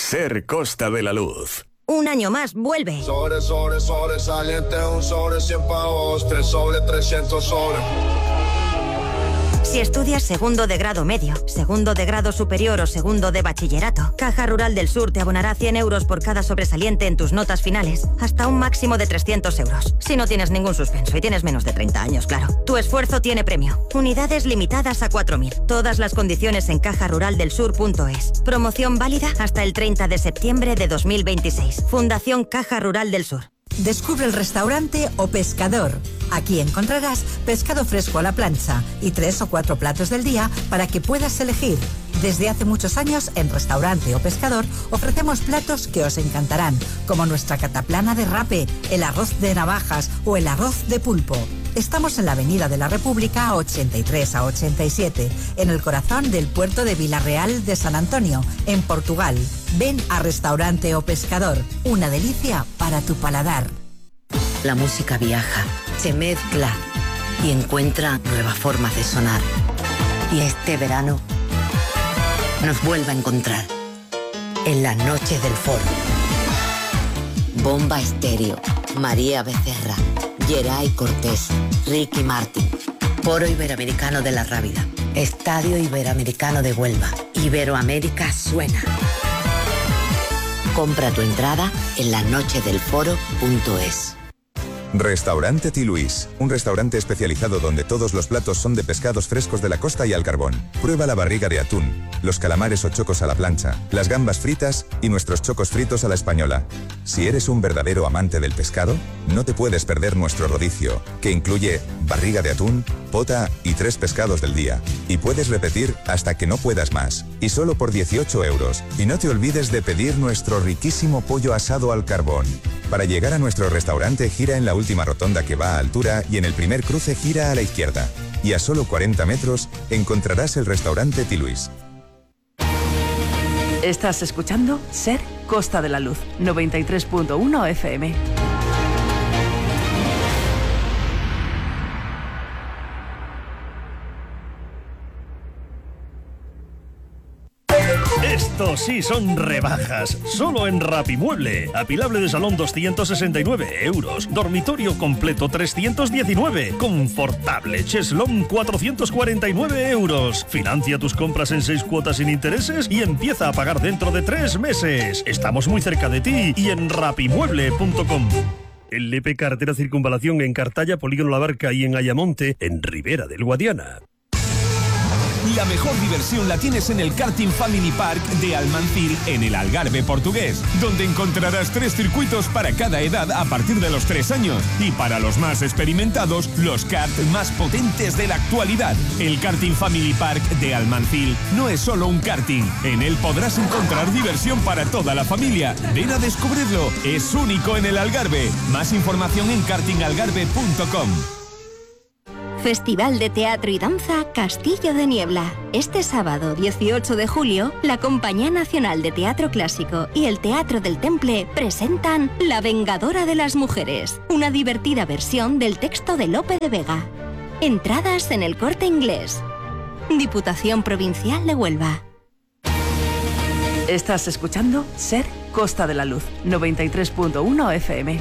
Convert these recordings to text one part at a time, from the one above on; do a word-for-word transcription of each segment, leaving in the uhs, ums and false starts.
Ser Costa de la Luz. Un año más vuelve. Sobre, sobre, sobresaliente, un sobre cien pavos, tres sobre trescientos sobre. Si estudias segundo de grado medio, segundo de grado superior o segundo de bachillerato, Caja Rural del Sur te abonará cien euros por cada sobresaliente en tus notas finales, hasta un máximo de trescientos euros. Si no tienes ningún suspenso y tienes menos de treinta años, claro. Tu esfuerzo tiene premio. Unidades limitadas a cuatro mil. Todas las condiciones en caja rural del sur punto es. Promoción válida hasta el treinta de septiembre de dos mil veintiséis. Fundación Caja Rural del Sur. Descubre el restaurante O Pescador. Aquí encontrarás pescado fresco a la plancha y tres o cuatro platos del día para que puedas elegir. Desde hace muchos años en Restaurante O Pescador ofrecemos platos que os encantarán, como nuestra cataplana de rape, el arroz de navajas o el arroz de pulpo. Estamos en la Avenida de la República ochenta y tres a ochenta y siete, en el corazón del puerto de Vilarreal de San Antonio, en Portugal. Ven a Restaurante O Pescador, una delicia para tu paladar. La música viaja, se mezcla y encuentra nuevas formas de sonar. Y este verano nos vuelve a encontrar en las noches del Foro. Bomba Estéreo, María Becerra, Geray Cortés, Ricky Martin, Foro Iberoamericano de la Rábida, Estadio Iberoamericano de Huelva, Iberoamérica suena. Compra tu entrada en las noches del foro punto es. Restaurante Ti Luis, un restaurante especializado donde todos los platos son de pescados frescos de la costa y al carbón. Prueba la barriga de atún, los calamares o chocos a la plancha, las gambas fritas y nuestros chocos fritos a la española. Si eres un verdadero amante del pescado, no te puedes perder nuestro rodicio, que incluye barriga de atún, pota y tres pescados del día. Y puedes repetir hasta que no puedas más. Y solo por dieciocho euros. Y no te olvides de pedir nuestro riquísimo pollo asado al carbón. Para llegar a nuestro restaurante, gira en la última rotonda que va a altura y en el primer cruce gira a la izquierda. Y a solo cuarenta metros encontrarás el restaurante Ti Luis. Estás escuchando Ser Costa de la Luz, noventa y tres punto uno F M. Estos sí son rebajas. Solo en Rapimueble. Apilable de salón doscientos sesenta y nueve euros. Dormitorio completo trescientos diecinueve. Confortable cheslón cuatrocientos cuarenta y nueve euros. Financia tus compras en seis cuotas sin intereses y empieza a pagar dentro de tres meses. Estamos muy cerca de ti y en rapimueble punto com. El Lepe Carretera Circunvalación en Cartaya, Polígono La Barca y en Ayamonte, en Ribera del Guadiana. La mejor diversión la tienes en el Karting Family Park de Almancil, en el Algarve portugués, donde encontrarás tres circuitos para cada edad a partir de los tres años y para los más experimentados, los karts más potentes de la actualidad. El Karting Family Park de Almancil no es solo un karting, en él podrás encontrar diversión para toda la familia. Ven a descubrirlo, es único en el Algarve. Más información en karting algarve punto com. Festival de Teatro y Danza Castillo de Niebla. Este sábado dieciocho de julio, la Compañía Nacional de Teatro Clásico y el Teatro del Temple presentan La Vengadora de las Mujeres, una divertida versión del texto de Lope de Vega. Entradas en el Corte Inglés. Diputación Provincial de Huelva. Estás escuchando Ser Costa de la Luz, noventa y tres punto uno F M.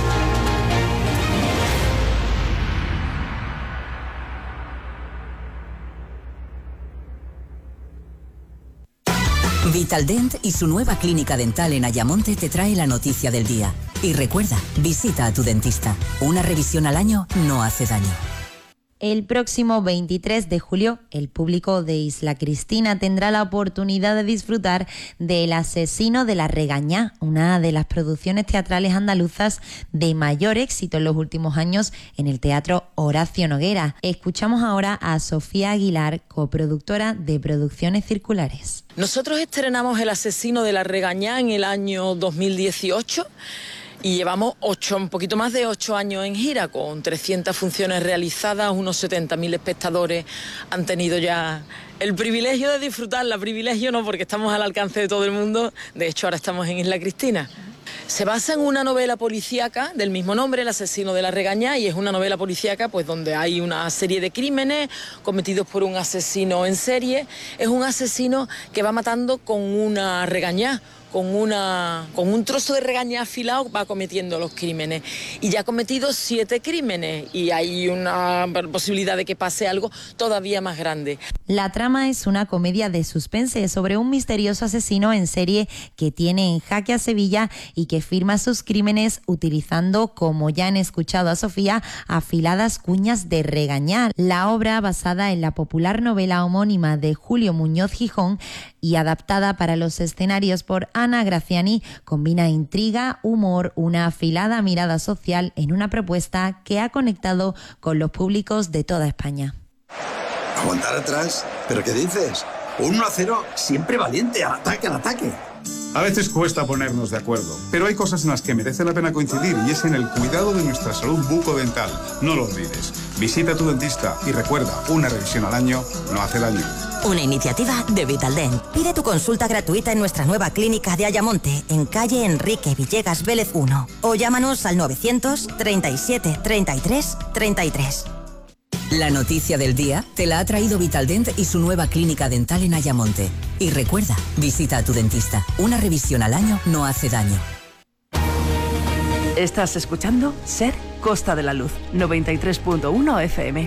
Vitaldent y su nueva clínica dental en Ayamonte te trae la noticia del día. Y recuerda, visita a tu dentista. Una revisión al año no hace daño. El próximo veintitrés de julio, el público de Isla Cristina tendrá la oportunidad de disfrutar de El asesino de la regañá, una de las producciones teatrales andaluzas de mayor éxito en los últimos años en el Teatro Horacio Noguera. Escuchamos ahora a Sofía Aguilar, coproductora de Producciones Circulares. Nosotros estrenamos El asesino de la regañá en el año dos mil dieciocho. Y llevamos ocho, un poquito más de ocho años en gira, con trescientas funciones realizadas, unos setenta mil espectadores han tenido ya el privilegio de disfrutarla. Privilegio no, porque estamos al alcance de todo el mundo. De hecho, ahora estamos en Isla Cristina. Se basa en una novela policíaca del mismo nombre, El asesino de la regañá, y es una novela policíaca pues donde hay una serie de crímenes cometidos por un asesino en serie. Es un asesino que va matando con una regañá, con, una, con un trozo de regañá afilado va cometiendo los crímenes. Y ya ha cometido siete crímenes y hay una posibilidad de que pase algo todavía más grande. La trama es una comedia de suspense sobre un misterioso asesino en serie que tiene en jaque a Sevilla y que firma sus crímenes utilizando, como ya han escuchado a Sofía, afiladas cuñas de regañar. La obra, basada en la popular novela homónima de Julio Muñoz Gijón y adaptada para los escenarios por Ana Graziani, combina intriga, humor, una afilada mirada social en una propuesta que ha conectado con los públicos de toda España. ¿Aguantar atrás? ¿Pero qué dices? Un uno a cero siempre valiente, al ataque, al ataque. A veces cuesta ponernos de acuerdo, pero hay cosas en las que merece la pena coincidir y es en el cuidado de nuestra salud bucodental. No lo olvides. Visita a tu dentista y recuerda, una revisión al año no hace daño. Una iniciativa de Vitaldent. Pide tu consulta gratuita en nuestra nueva clínica de Ayamonte, en calle Enrique Villegas Vélez uno. O llámanos al novecientos treinta y siete treinta y tres treinta y tres. La noticia del día te la ha traído Vitaldent y su nueva clínica dental en Ayamonte. Y recuerda, visita a tu dentista. Una revisión al año no hace daño. Estás escuchando Ser Costa de la Luz, noventa y tres punto uno F M.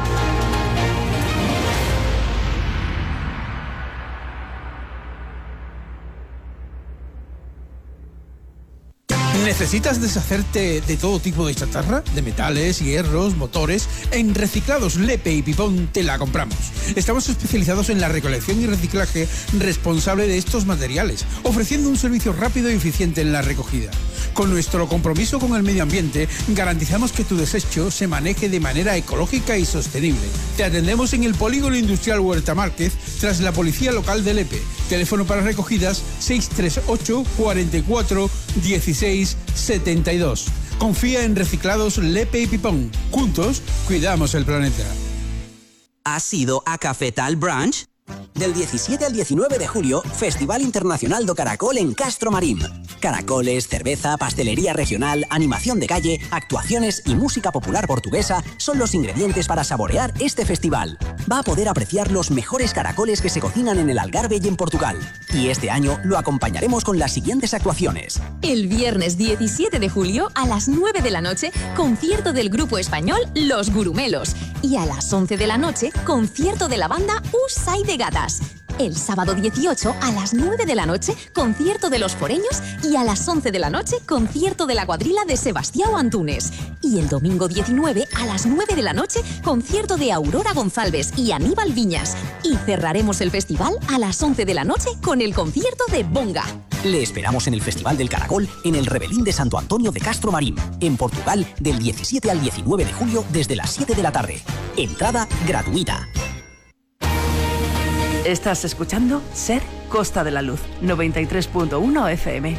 ¿Necesitas deshacerte de todo tipo de chatarra? De metales, hierros, motores. En Reciclados Lepe y Pipón te la compramos. Estamos especializados en la recolección y reciclaje responsable de estos materiales, ofreciendo un servicio rápido y eficiente en la recogida. Con nuestro compromiso con el medio ambiente, garantizamos que tu desecho se maneje de manera ecológica y sostenible. Te atendemos en el Polígono Industrial Huerta Márquez, tras la Policía Local de Lepe. Teléfono para recogidas seis tres ocho, cuarenta y cuatro, dieciséis setenta y dos. Confía en Reciclados Lepe y Pipón. Juntos, cuidamos el planeta. ¿Has ido a Cafetal Brunch? Del diecisiete al diecinueve de julio, Festival Internacional do Caracol en Castro Marín. Caracoles, cerveza, pastelería regional, animación de calle, actuaciones y música popular portuguesa son los ingredientes para saborear este festival. Va a poder apreciar los mejores caracoles que se cocinan en el Algarve y en Portugal. Y este año lo acompañaremos con las siguientes actuaciones. El viernes diecisiete de julio a las nueve de la noche, concierto del grupo español Los Gurumelos. Y a las once de la noche, concierto de la banda Usai de Gatas. El sábado dieciocho a las nueve de la noche, concierto de Los Foreños. Y a las once de la noche, concierto de la cuadrilla de Sebastião Antunes. Y el domingo diecinueve a las nueve de la noche, concierto de Aurora González y Aníbal Viñas. Y cerraremos el festival a las once de la noche con el concierto de Bonga. Le esperamos en el Festival del Caracol en el Rebelín de Santo Antonio de Castro Marín, en Portugal, del diecisiete al diecinueve de julio desde las siete de la tarde. Entrada gratuita. Estás escuchando Ser Costa de la Luz, noventa y tres punto uno F M.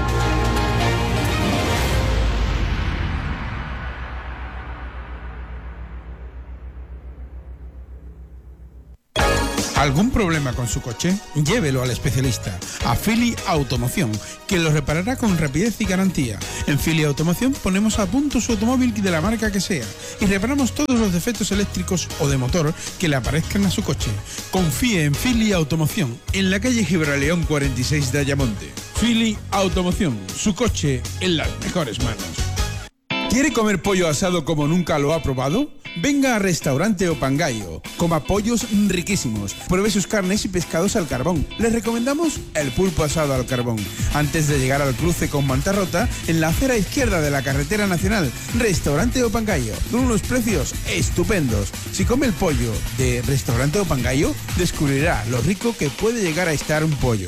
¿Algún problema con su coche? Llévelo al especialista, a Fili Automoción, que lo reparará con rapidez y garantía. En Fili Automoción ponemos a punto su automóvil de la marca que sea y reparamos todos los defectos eléctricos o de motor que le aparezcan a su coche. Confíe en Fili Automoción, en la calle Gibraleón cuarenta y seis de Ayamonte. Fili Automoción, su coche en las mejores manos. ¿Quiere comer pollo asado como nunca lo ha probado? Venga a Restaurante Opangayo. Coma pollos riquísimos. Pruebe sus carnes y pescados al carbón. Les recomendamos el pulpo asado al carbón. Antes de llegar al cruce con Mantarrota, en la acera izquierda de la carretera nacional, Restaurante Opangayo, con unos precios estupendos. Si come el pollo de Restaurante Opangayo, descubrirá lo rico que puede llegar a estar un pollo.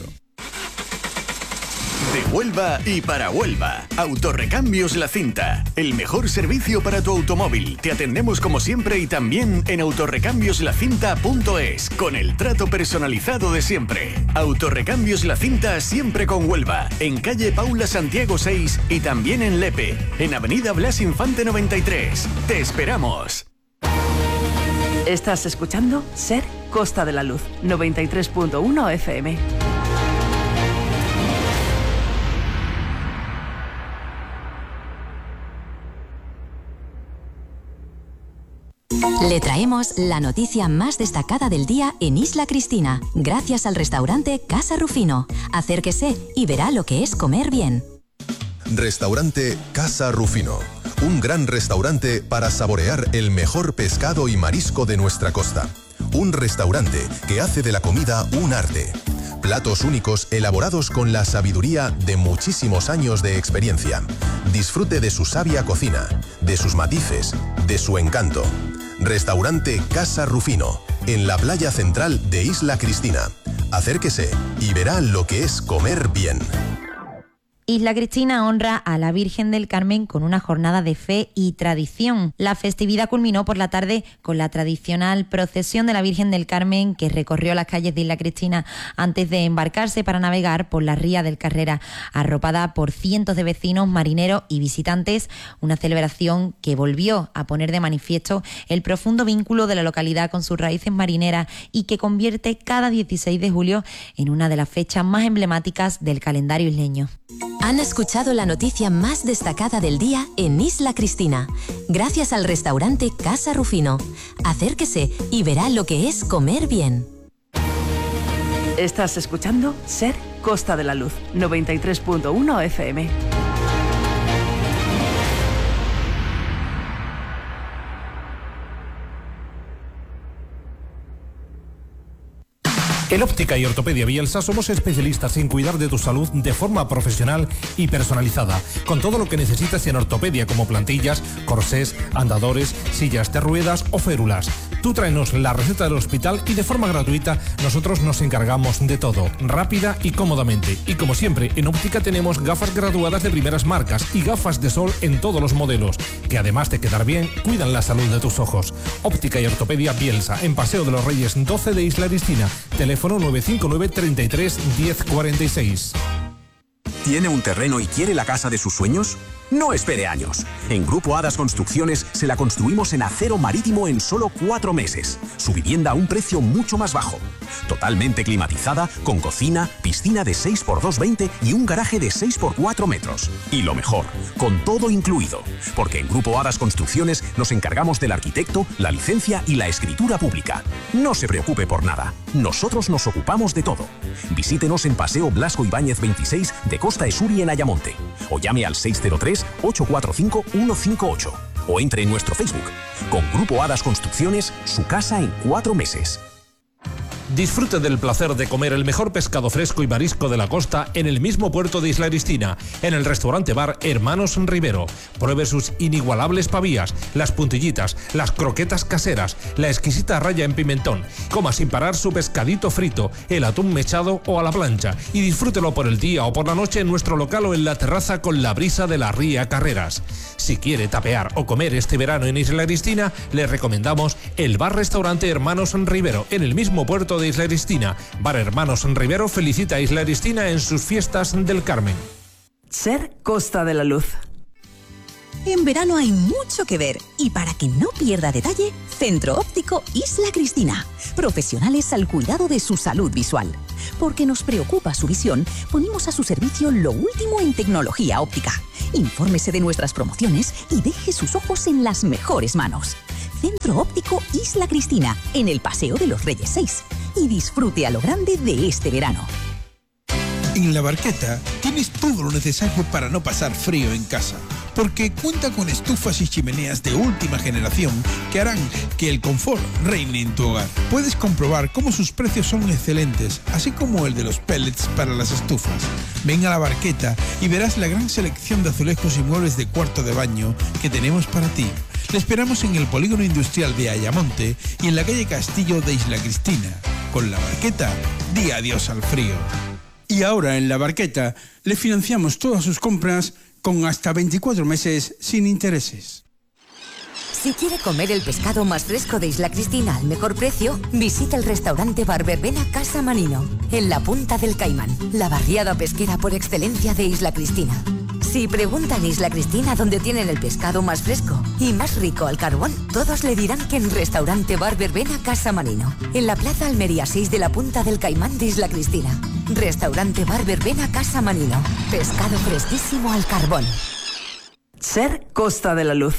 De Huelva y para Huelva. Autorrecambios La Cinta. El mejor servicio para tu automóvil. Te atendemos como siempre y también en autorrecambios la cinta punto es, con el trato personalizado de siempre. Autorrecambios La Cinta siempre con Huelva. En calle Paula Santiago seis y también en Lepe. En avenida Blas Infante noventa y tres. Te esperamos. Estás escuchando Ser Costa de la Luz, noventa y tres punto uno F M. Le traemos la noticia más destacada del día en Isla Cristina, gracias al restaurante Casa Rufino. Acérquese y verá lo que es comer bien. Restaurante Casa Rufino. Un gran restaurante para saborear el mejor pescado y marisco de nuestra costa. Un restaurante que hace de la comida un arte. Platos únicos elaborados con la sabiduría de muchísimos años de experiencia. Disfrute de su sabia cocina, de sus matices, de su encanto. Restaurante Casa Rufino, en la playa central de Isla Cristina. Acérquese y verá lo que es comer bien. Isla Cristina honra a la Virgen del Carmen con una jornada de fe y tradición. La festividad culminó por la tarde con la tradicional procesión de la Virgen del Carmen que recorrió las calles de Isla Cristina antes de embarcarse para navegar por la ría del Carrera, arropada por cientos de vecinos, marineros y visitantes. Una celebración que volvió a poner de manifiesto el profundo vínculo de la localidad con sus raíces marineras y que convierte cada dieciséis de julio en una de las fechas más emblemáticas del calendario isleño. Han escuchado la noticia más destacada del día en Isla Cristina, gracias al restaurante Casa Rufino. Acérquese y verá lo que es comer bien. Estás escuchando Ser Costa de la Luz, noventa y tres punto uno F M. En Óptica y Ortopedia Bielsa somos especialistas en cuidar de tu salud de forma profesional y personalizada, con todo lo que necesitas en ortopedia como plantillas, corsés, andadores, sillas de ruedas o férulas. Tú tráenos la receta del hospital y de forma gratuita nosotros nos encargamos de todo, rápida y cómodamente. Y como siempre, en Óptica tenemos gafas graduadas de primeras marcas y gafas de sol en todos los modelos, que además de quedar bien, cuidan la salud de tus ojos. Óptica y Ortopedia Bielsa, en Paseo de los Reyes doce de Isla Cristina. Teléfono nueve cinco nueve, treinta y tres, diez cuarenta y seis. ¿Tiene un terreno y quiere la casa de sus sueños? No espere años. En Grupo Hadas Construcciones se la construimos en acero marítimo en solo cuatro meses. Su vivienda a un precio mucho más bajo. Totalmente climatizada, con cocina, piscina de seis por dos veinte y un garaje de seis por cuatro metros. Y lo mejor, con todo incluido. Porque en Grupo Hadas Construcciones nos encargamos del arquitecto, la licencia y la escritura pública. No se preocupe por nada. Nosotros nos ocupamos de todo. Visítenos en Paseo Blasco Ibáñez veintiséis de Costa Esuri en Ayamonte. O llame al seis cero tres, ocho cuatro cinco, uno cinco ocho. O entre en nuestro Facebook. Con Grupo Hadas Construcciones, su casa en cuatro meses. Disfrute del placer de comer el mejor pescado fresco y marisco de la costa en el mismo puerto de Isla Cristina, en el restaurante bar Hermanos Rivero. Pruebe sus inigualables pavías, las puntillitas, las croquetas caseras, la exquisita raya en pimentón. Coma sin parar su pescadito frito, el atún mechado o a la plancha y disfrútelo por el día o por la noche en nuestro local o en la terraza con la brisa de la ría Carreras. Si quiere tapear o comer este verano en Isla Cristina, le recomendamos el bar-restaurante Hermanos Rivero, en el mismo puerto de Isla Cristina. Bar Hermanos Rivero felicita a Isla Cristina en sus fiestas del Carmen. Ser Costa de la Luz. En verano hay mucho que ver y para que no pierda detalle, Centro Óptico Isla Cristina. Profesionales al cuidado de su salud visual. Porque nos preocupa su visión, ponemos a su servicio lo último en tecnología óptica. Infórmese de nuestras promociones y deje sus ojos en las mejores manos. Centro Óptico Isla Cristina, en el Paseo de los Reyes seis. Y disfrute a lo grande de este verano. En La Barqueta tienes todo lo necesario para no pasar frío en casa, porque cuenta con estufas y chimeneas de última generación que harán que el confort reine en tu hogar. Puedes comprobar cómo sus precios son excelentes, así como el de los pellets para las estufas. Ven a La Barqueta y verás la gran selección de azulejos y muebles de cuarto de baño que tenemos para ti. Le esperamos en el polígono industrial de Ayamonte y en la calle Castillo de Isla Cristina. Con La Barqueta, di adiós al frío. Y ahora en La Barqueta le financiamos todas sus compras con hasta veinticuatro meses sin intereses. Si quiere comer el pescado más fresco de Isla Cristina al mejor precio, visita el restaurante Bar Verbena Casa Manino, en la Punta del Caimán, la barriada pesquera por excelencia de Isla Cristina. Si preguntan Isla Cristina dónde tienen el pescado más fresco y más rico al carbón, todos le dirán que en restaurante Bar Verbena Casa Manino, en la Plaza Almería seis de la Punta del Caimán de Isla Cristina. Restaurante Bar Verbena Casa Manino, pescado fresquísimo al carbón. Ser Costa de la Luz.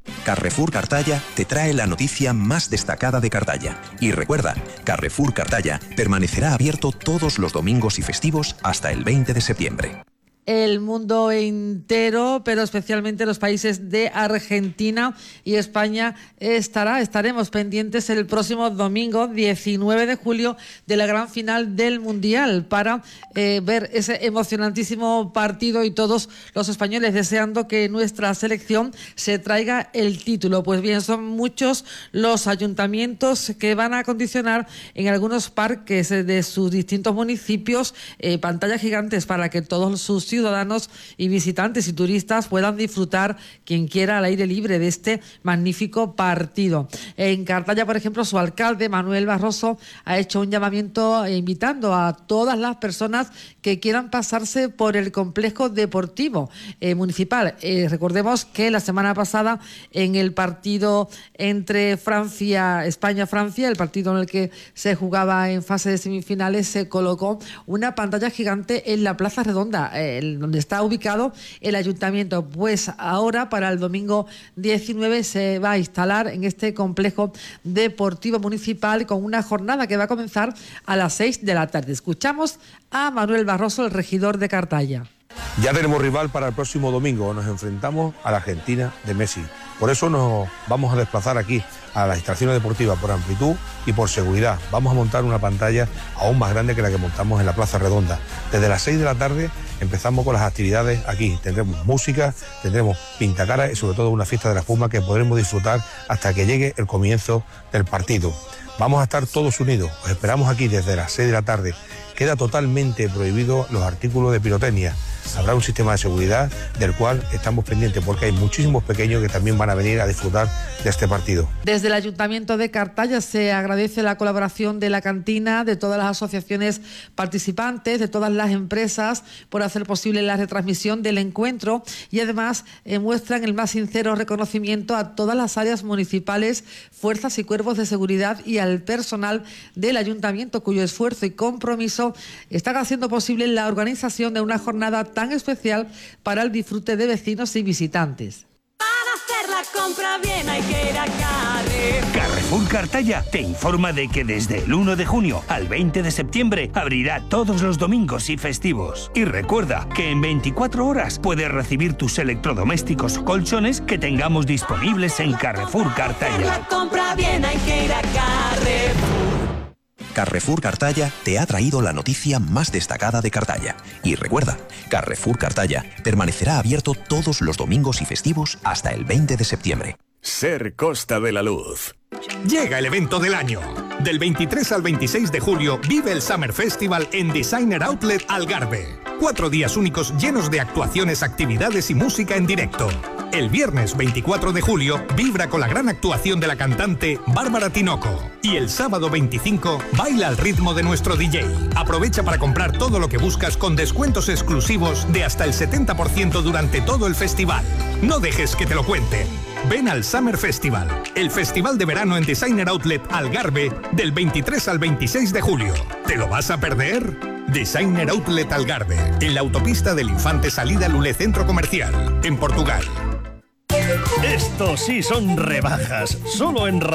Carrefour Cartaya te trae la noticia más destacada de Cartaya. Y recuerda, Carrefour Cartaya permanecerá abierto todos los domingos y festivos hasta el veinte de septiembre. El mundo entero, pero especialmente los países de Argentina y España estará, estaremos pendientes el próximo domingo diecinueve de julio de la gran final del Mundial para eh, ver ese emocionantísimo partido y todos los españoles deseando que nuestra selección se traiga el título. Pues bien, son muchos los ayuntamientos que van a acondicionar en algunos parques de sus distintos municipios eh, pantallas gigantes para que todos sus ciudadanos y visitantes y turistas puedan disfrutar, quien quiera, al aire libre de este magnífico partido. En Cartaya, por ejemplo, su alcalde, Manuel Barroso, ha hecho un llamamiento invitando a todas las personas que quieran pasarse por el complejo deportivo eh, municipal. Eh, recordemos que la semana pasada, en el partido entre Francia, España-Francia, el partido en el que se jugaba en fase de semifinales, se colocó una pantalla gigante en la Plaza Redonda, eh, donde está ubicado el ayuntamiento. Pues ahora, para el domingo diecinueve, se va a instalar en este complejo deportivo municipal con una jornada que va a comenzar a las seis de la tarde. Escuchamos a Manuel Barroso, el regidor de Cartaya. Ya tenemos rival para el próximo domingo, nos enfrentamos a la Argentina de Messi. Por eso nos vamos a desplazar aquí a las instalaciones deportivas por amplitud y por seguridad. Vamos a montar una pantalla aún más grande que la que montamos en la Plaza Redonda. Desde las seis de la tarde empezamos con las actividades aquí. Tendremos música, tendremos pintacaras y sobre todo una fiesta de la espuma que podremos disfrutar hasta que llegue el comienzo del partido. Vamos a estar todos unidos. Os esperamos aquí desde las seis de la tarde. Queda totalmente prohibido los artículos de pirotecnia. Habrá un sistema de seguridad del cual estamos pendientes porque hay muchísimos pequeños que también van a venir a disfrutar de este partido. Desde el Ayuntamiento de Cartaya se agradece la colaboración de la cantina, de todas las asociaciones participantes, de todas las empresas por hacer posible la retransmisión del encuentro y además eh, muestran el más sincero reconocimiento a todas las áreas municipales, fuerzas y cuerpos de seguridad y al personal del Ayuntamiento cuyo esfuerzo y compromiso están haciendo posible la organización de una jornada tan especial para el disfrute de vecinos y visitantes. Para hacer la compra bien hay que ir a Carrefour. Carrefour Cartaya te informa de que desde el uno de junio al veinte de septiembre abrirá todos los domingos y festivos. Y recuerda que en veinticuatro horas puedes recibir tus electrodomésticos o colchones que tengamos disponibles en Carrefour Cartaya. Para hacer la compra bien hay que ir a Carrefour. Carrefour Cartaya te ha traído la noticia más destacada de Cartaya. Y recuerda, Carrefour Cartaya permanecerá abierto todos los domingos y festivos hasta el veinte de septiembre. Ser Costa de la Luz. Llega el evento del año. Del veintitrés al veintiséis de julio vive el Summer Festival en Designer Outlet Algarve. Cuatro días únicos llenos de actuaciones, actividades y música en directo. El viernes veinticuatro de julio vibra con la gran actuación de la cantante Bárbara Tinoco. Y el sábado veinticinco baila al ritmo de nuestro D J. Aprovecha para comprar todo lo que buscas con descuentos exclusivos de hasta el setenta por ciento durante todo el festival. No dejes que te lo cuenten. Ven al Summer Festival, el festival de verano en Designer Outlet Algarve del veintitrés al veintiséis de julio. ¿Te lo vas a perder? Designer Outlet Algarve, en la autopista del Infante salida Lule Centro Comercial, en Portugal. Esto sí son rebajas, solo en